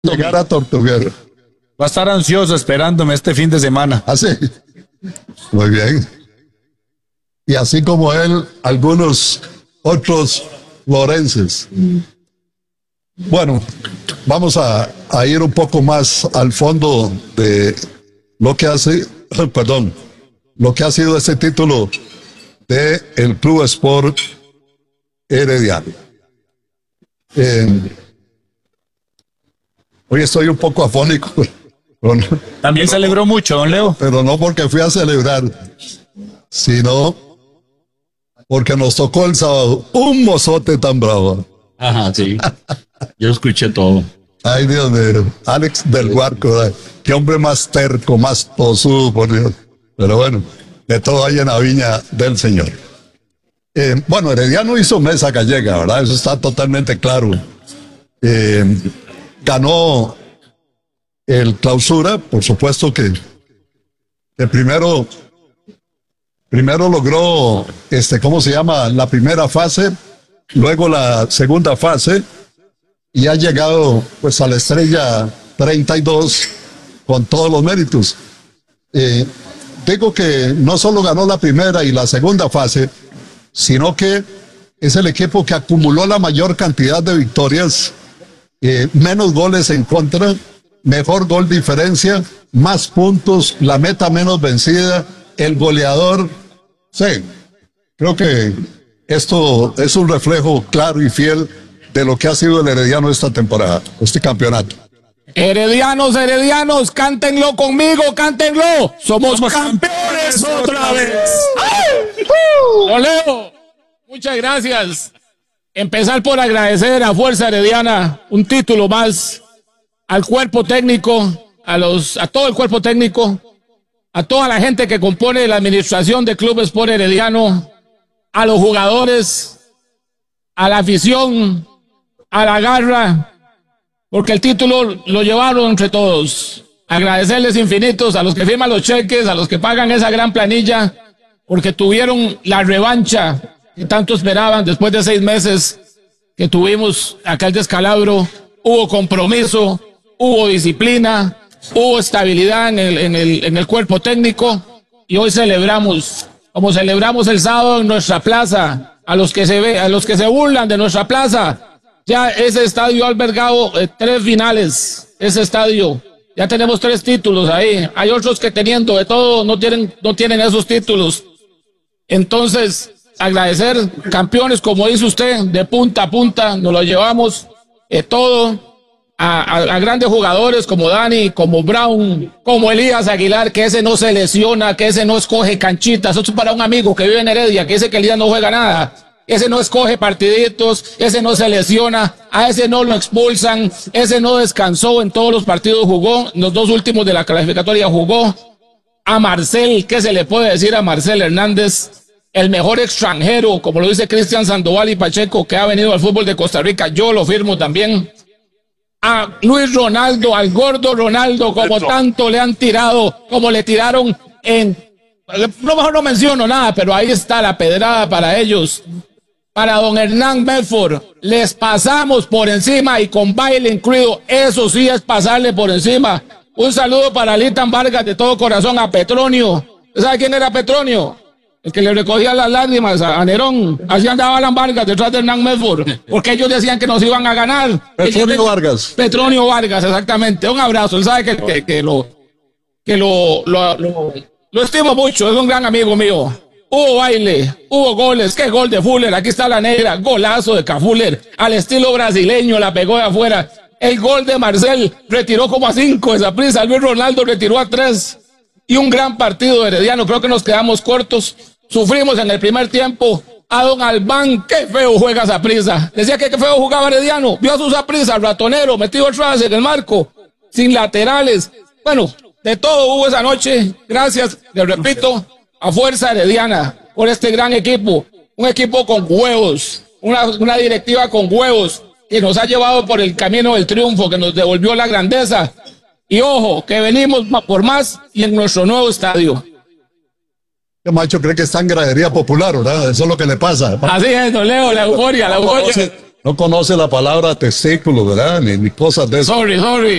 llegar a Tortuguero. Va a estar ansioso esperándome este fin de semana. Así. Muy bien. Y así como él, algunos otros lorenses. Bueno, vamos a ir un poco más al fondo de lo que hace, perdón, lo que ha sido este título de el Club Sport Herediano. Hoy estoy un poco afónico. También celebró mucho, don Leo. Pero no porque fui a celebrar, sino porque nos tocó el sábado un mozote tan bravo. Ajá, sí. Yo escuché todo. Ay, Dios mío, Alex del Huarco, qué hombre más terco, más tosudo, por Dios. Pero bueno, de todo hay en la viña del Señor. Bueno, Herediano hizo mesa gallega, ¿verdad? Eso está totalmente claro. Ganó el Clausura, por supuesto que primero logró, ¿cómo se llama? La primera fase, luego la segunda fase, y ha llegado pues a la estrella 32 con todos los méritos. Digo que no solo ganó la primera y la segunda fase, sino que es el equipo que acumuló la mayor cantidad de victorias, menos goles en contra, mejor gol diferencia, más puntos, la meta menos vencida, el goleador. Sí, creo que esto es un reflejo claro y fiel de lo que ha sido el Herediano esta temporada, este campeonato. Heredianos, heredianos, cántenlo conmigo, cántenlo. Somos campeones otra vez. Don Leo, muchas gracias. Empezar por agradecer a Fuerza Herediana un título más, al cuerpo técnico, a todo el cuerpo técnico, a toda la gente que compone la administración del Club Sport Herediano, a los jugadores, a la afición, a la garra, porque el título lo llevaron entre todos. Agradecerles infinitos a los que firman los cheques, a los que pagan esa gran planilla, porque tuvieron la revancha que tanto esperaban después de 6 meses que tuvimos aquel descalabro. Hubo compromiso, hubo disciplina, hubo estabilidad en el cuerpo técnico, y hoy celebramos, como celebramos el sábado en nuestra plaza, a los que se burlan de nuestra plaza. Ya ese estadio ha albergado 3 finales, ese estadio. Ya tenemos 3 títulos ahí. Hay otros que teniendo de todo no tienen esos títulos. Entonces, agradecer, campeones, como dice usted, de punta a punta, nos lo llevamos todo. A grandes jugadores como Dani, como Brown, como Elías Aguilar, que ese no se lesiona, que ese no escoge canchitas. Eso es para un amigo que vive en Heredia, que dice que Elías no juega nada. Ese no escoge partiditos, ese no se lesiona, a ese no lo expulsan, ese no descansó, en todos los partidos jugó, en los 2 últimos de la clasificatoria jugó. A Marcel, ¿qué se le puede decir a Marcel Hernández? El mejor extranjero, como lo dice Cristian Sandoval y Pacheco, que ha venido al fútbol de Costa Rica, yo lo firmo también. A Luis Ronaldo, al gordo Ronaldo, como tanto le han tirado, como le tiraron no, mejor no menciono nada, pero ahí está la pedrada para ellos. Para don Hernán Medford, les pasamos por encima y con baile incluido. Eso sí es pasarle por encima. Un saludo para Litan Vargas de todo corazón, a Petronio. ¿Sabe quién era Petronio? El que le recogía las lágrimas a Nerón. Así andaba Alan Vargas detrás de Hernán Medford, porque ellos decían que nos iban a ganar. Petronio Vargas. Petronio Vargas, exactamente. Un abrazo. Él sabe que lo estimo mucho. Es un gran amigo mío. Hubo baile, hubo goles. Qué gol de Fuller. Aquí está la negra. Golazo de Cafuller. Al estilo brasileño, la pegó de afuera. El gol de Marcel retiró como a 5 esa prisa. Luis Ronaldo retiró a 3. Y un gran partido Herediano. Creo que nos quedamos cortos. Sufrimos en el primer tiempo. A don Albán, qué feo juega Saprissa. Decía que qué feo jugaba Herediano. Vio a su Saprissa, ratonero, metido atrás en el marco, sin laterales. Bueno, de todo hubo esa noche. Gracias, les repito, a Fuerza Herediana por este gran equipo. Un equipo con huevos, una directiva con huevos, que nos ha llevado por el camino del triunfo, que nos devolvió la grandeza. Y ojo, que venimos por más y en nuestro nuevo estadio. ¿Qué macho cree que está en gradería popular, verdad? Eso es lo que le pasa. Así es, don Leo, la euforia, la euforia. No conoce la palabra testículo, ¿verdad? Ni cosas de eso. Sorry.